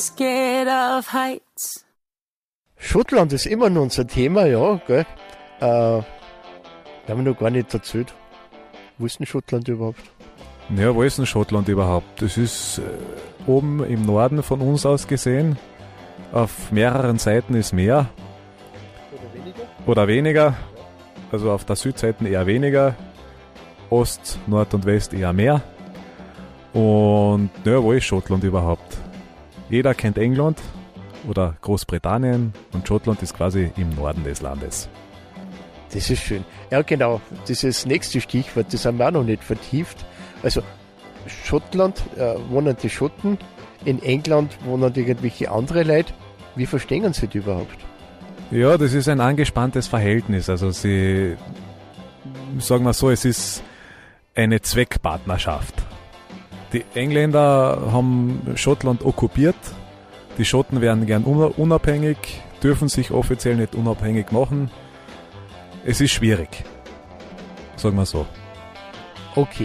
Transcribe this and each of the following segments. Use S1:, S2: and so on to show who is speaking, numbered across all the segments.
S1: Scared of heights.
S2: Schottland ist immer noch unser Thema, ja, gell. Da haben wir noch gar nicht erzählt. Wo ist denn Schottland überhaupt?
S3: Ja, wo ist denn Schottland überhaupt? Das ist oben im Norden von uns aus gesehen. Auf mehreren Seiten ist Meer. Oder weniger. Also auf der Südseite eher weniger. Ost, Nord und West eher mehr. Und ja, wo ist Schottland überhaupt? Jeder kennt England oder Großbritannien und Schottland ist quasi im Norden des Landes.
S2: Das ist schön. Ja, genau. Dieses nächste Stichwort, das haben wir auch noch nicht vertieft. Also Schottland wohnen die Schotten, in England wohnen irgendwelche andere Leute. Wie verstehen sie die überhaupt?
S3: Ja, das ist ein angespanntes Verhältnis. Also sie, sagen wir so, es ist eine Zweckpartnerschaft. Die Engländer haben Schottland okkupiert. Die Schotten werden gern unabhängig, dürfen sich offiziell nicht unabhängig machen. Es ist schwierig. Sagen wir so.
S2: Okay.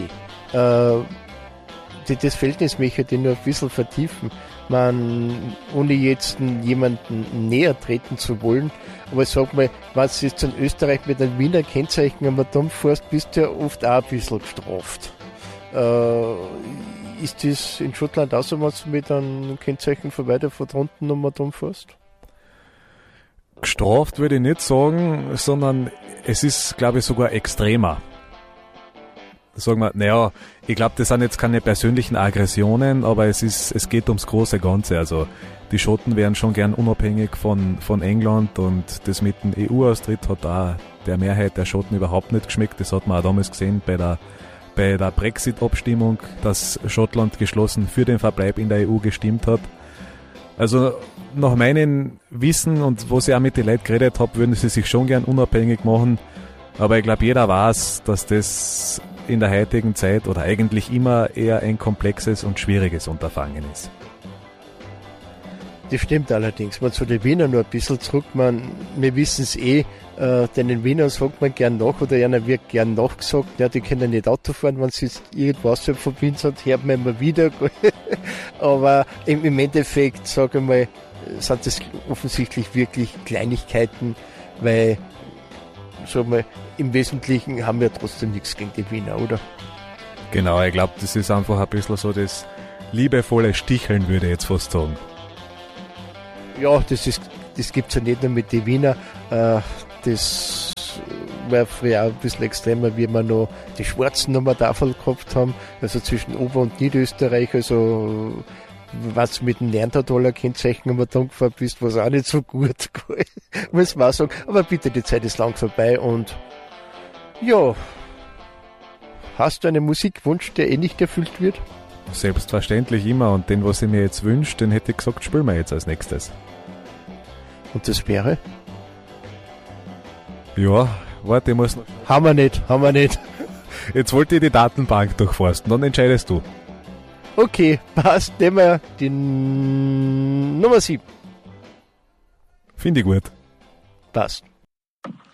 S2: Das Verhältnis möchte ich nur ein bisschen vertiefen. Ohne jetzt jemanden näher treten zu wollen, aber sag mal, wenn du jetzt in Österreich mit einem Wiener Kennzeichen am Damm fährst, bist du ja oft auch ein bisschen gestraft. Ist das in Schottland auch so, wenn du mit einem Kennzeichen von weiter von drunten am Damm fährst?
S3: Gestraft würde ich nicht sagen, sondern es ist, glaube ich, sogar extremer. Sagen wir, naja, ich glaube, das sind jetzt keine persönlichen Aggressionen, aber es geht ums große Ganze. Also die Schotten wären schon gern unabhängig von England und das mit dem EU-Austritt hat auch der Mehrheit der Schotten überhaupt nicht geschmeckt. Das hat man auch damals gesehen bei der Brexit-Abstimmung, dass Schottland geschlossen für den Verbleib in der EU gestimmt hat. Also nach meinem Wissen und wo ich auch mit den Leuten geredet habe, würden sie sich schon gern unabhängig machen. Aber ich glaube, jeder weiß, dass das in der heutigen Zeit oder eigentlich immer eher ein komplexes und schwieriges Unterfangen ist.
S2: Das stimmt allerdings. Man zu den Wienern noch ein bisschen zurück. Wir wissen es den Wienern sagt man gern nach oder einer wird gern nachgesagt, ja, die können nicht Auto fahren, wenn sie irgendwo außerhalb von Wien sind, hört man immer wieder. Aber im Endeffekt, sage ich mal, sind das offensichtlich wirklich Kleinigkeiten, weil, sag mal, im Wesentlichen haben wir trotzdem nichts gegen die Wiener, oder?
S3: Genau, ich glaube, das ist einfach ein bisschen so das liebevolle Sticheln, würde ich jetzt fast sagen.
S2: Ja, das gibt's ja nicht nur mit den Wiener, das war früher auch ein bisschen extremer, wie wir noch die Schwarzen noch mal Tafel gehabt haben, also zwischen Ober- und Niederösterreich, also was mit dem Neandertaler Kennzeichen am Tag gefahren bist, was auch nicht so gut, muss man auch sagen. Aber bitte, die Zeit ist lang vorbei und ja, hast du einen Musikwunsch, der nicht erfüllt wird?
S3: Selbstverständlich immer, und den, was ich mir jetzt wünsche, den hätte ich gesagt, spielen wir jetzt als nächstes.
S2: Und das wäre?
S3: Ja, warte, ich muss noch...
S2: Haben wir nicht.
S3: Jetzt wollte ich die Datenbank durchforsten, dann entscheidest du.
S2: Okay, passt, nehmen wir die Nummer 7.
S3: Finde ich gut.
S2: Passt.